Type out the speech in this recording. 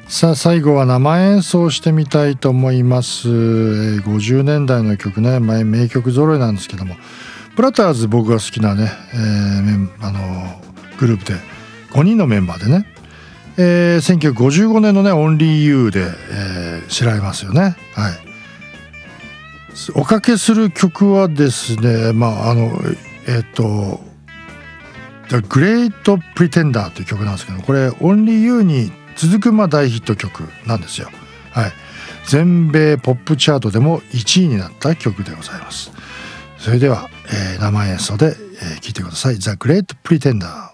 さあ最後は生演奏してみたいと思います。50年代の曲ね、名曲揃いなんですけども、ブラターズ僕が好きなね、グループで5人のメンバーでね、1955年のね「オンリーユーで、知られますよね。はい、おかけする曲はですね、The Great Pretender という曲なんですけど、これ「オンリーユーに続く大ヒット曲なんですよ。はい、全米ポップチャートでも1位になった曲でございます。それでは、生演奏で、聴いてください。The Great Pretender。